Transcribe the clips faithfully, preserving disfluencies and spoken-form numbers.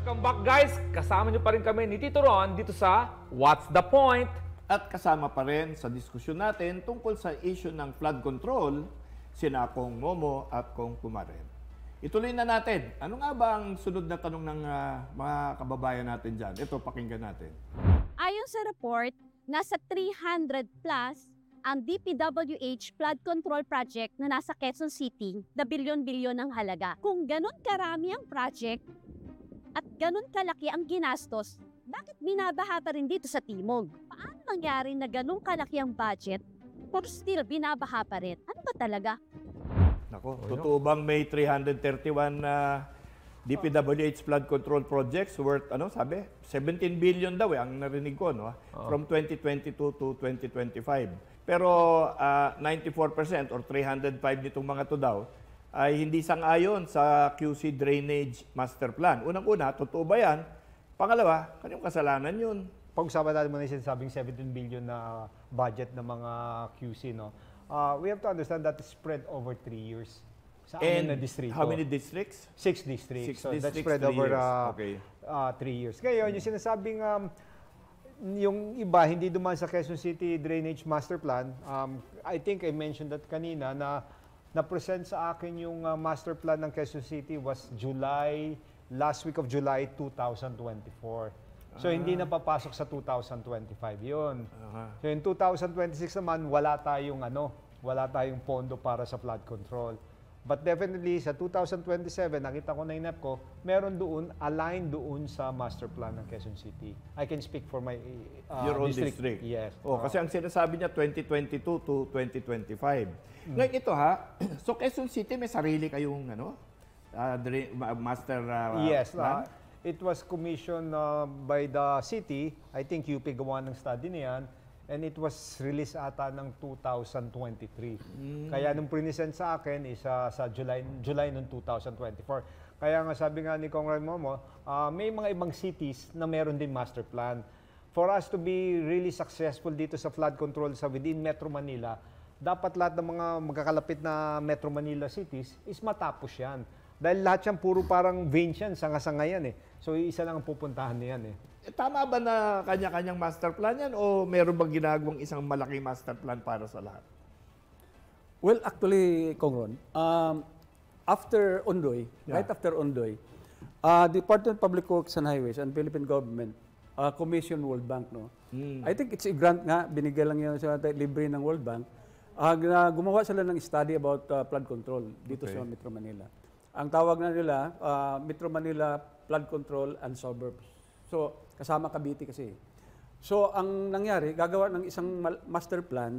Welcome back guys! Kasama niyo pa rin kami ni Tito Ron dito sa What's the Point? At kasama pa rin sa diskusyon natin tungkol sa issue ng flood control, sina Kong Momo at Kong Kumaren. Ituloy na natin. Ano nga ba ang sunod na tanong ng uh, mga kababayan natin dyan? Ito, pakinggan natin. Ayon sa report, nasa three hundred plus ang D P W H flood control project na nasa Quezon City na bilyon-bilyon ang halaga. Kung ganun karami ang project at ganun kalaki ang ginastos, bakit binabaha pa rin dito sa Timog? Paano nangyari na ganun kalaki ang budget pero still binabaha pa rin? Ano ba talaga? Nako, totoo bang may three hundred thirty-one na D P W H flood control projects worth, ano sabi? seventeen billion daw eh, ang narinig ko, no? From twenty twenty-two to twenty twenty-five. Pero uh, ninety-four percent or three hundred five nitong mga to daw ay hindi sang-ayon sa Q C Drainage Master Plan. Unang-una, totoo ba yan? Pangalawa, kanyang kasalanan yun. Pag-usapan natin muna yung sinasabing seventeen billion na budget ng mga Q C, no? Uh, we have to understand that it's spread over three years. Sa amin And na distrito. how many districts? Six districts. Six so that's districts, spread three over years. uh, Okay. uh, three years. Ngayon, yung sinasabing um, yung iba hindi dumaan sa Quezon City Drainage Master Plan, um, I think I mentioned that kanina na na-present sa akin yung uh, master plan ng Quezon City was July, last week of July two thousand twenty-four. So, hindi na papasok sa two thousand twenty-five yun. Aha. So, in two thousand twenty-six naman, wala tayong ano, wala tayong pondo para sa flood control. But definitely, sa two thousand twenty-seven, nakita ko na yung N E P ko, meron doon, aligned doon sa master plan ng Quezon City. I can speak for my uh, Your own district. Yes. Oh, kasi ang sinasabi niya twenty twenty-two to twenty twenty-five. Mm. Ngayon ito ha, so Quezon City may sarili kayong ano, uh, dra- ma- master uh, Yes. plan? Uh, it was commissioned uh, by the city. I think U P gawa ng study niyan. And it was released ata ng two thousand twenty-three. Mm. Kaya nung present sa akin is uh, sa July July ng two thousand twenty-four. Kaya nga sabi nga ni Kong Momo, uh, may mga ibang cities na meron din master plan. For us to be really successful dito sa flood control sa within Metro Manila, dapat lahat ng mga magkakalapit na Metro Manila cities is matapos yan. Dahil lahat yan puro parang veins yan, sanga-sanga yan eh. So isa lang ang pupuntahan niyan eh. Eh, tama ba na kanya-kanyang master plan yan o meron bang ginagawang isang malaking master plan para sa lahat? Well, actually, Kong Ron, um, after Ondoy, Yeah. right after Ondoy, uh, Department of Public Works and Highways and Philippine government uh, commission World Bank. No? Mm. I think it's a grant nga, binigay lang yun sa libre ng World Bank. Uh, gina- gumawa sila ng study about uh, flood control dito Okay. sa Metro Manila. Ang tawag na nila, uh, Metro Manila Flood Control and Suburbs. So, kasama Cavite kasi. So, ang nangyari, gagawa ng isang mal- master plan,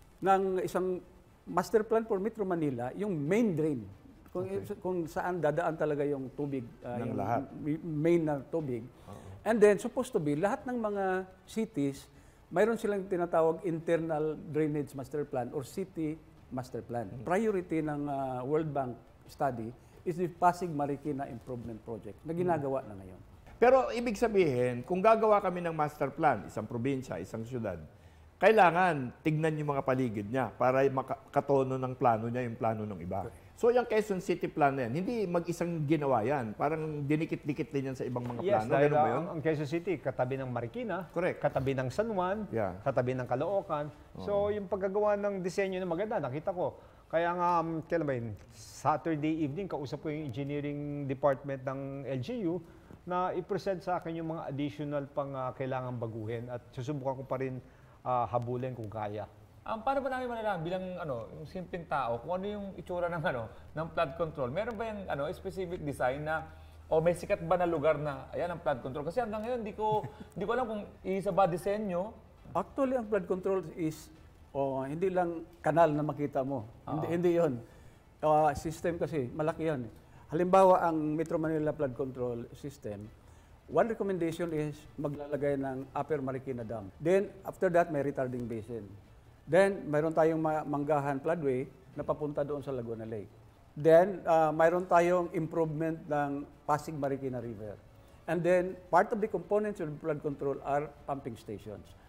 ng isang master plan for Metro Manila, yung main drain. Kung, kung saan dadaan talaga yung tubig. uh, Ng yung lahat. mi- main na tubig. And then, supposed to be, lahat ng mga cities, mayroon silang tinatawag internal drainage master plan or city master plan. Priority ng uh, World Bank study is the Pasig Marikina Improvement Project na ginagawa na ngayon. Pero ibig sabihin, kung gagawa kami ng master plan, isang probinsya, isang syudad, kailangan tignan yung mga paligid niya para makatono ng plano niya yung plano ng iba. So yung Quezon City plan na yan, hindi mag-isang ginawa yan. Parang dinikit-dikit din yan sa ibang mga Yes, plano. dahil Ganun ba uh, yun? ang, ang Quezon City, katabi ng Marikina, Correct. katabi ng San Juan, Yeah. katabi ng Caloocan. So, yung paggagawa ng disenyo na maganda, nakita ko. Kaya nga, um, kailan ba yun? Saturday evening, kausap ko yung engineering department ng L G U na i-present sa akin yung mga additional pang uh, kailangan baguhin at susubukan ko pa rin uh, habulin kung kaya. Um, paano ba namin malalaman bilang ano, yung simpleng tao kung ano yung itsura ng ano, ng flood control? Meron ba yung ano, specific design na o may sikat ba na lugar na ayan ang flood control? Kasi hanggang ngayon, di ko di ko alam kung isa ba disenyo. Actually, ang flood control is oh, hindi lang kanal na makita mo. Hindi, hindi yun. Uh, system kasi, malaki yan. Halimbawa, ang Metro Manila Flood Control System, one recommendation is maglalagay ng Upper Marikina Dam. Then, after that, may retarding basin. Then, mayroon tayong ma- Manggahan Floodway na papunta doon sa Laguna Lake. Then, uh, mayroon tayong improvement ng Pasig Marikina River. And then, part of the components of flood control are pumping stations.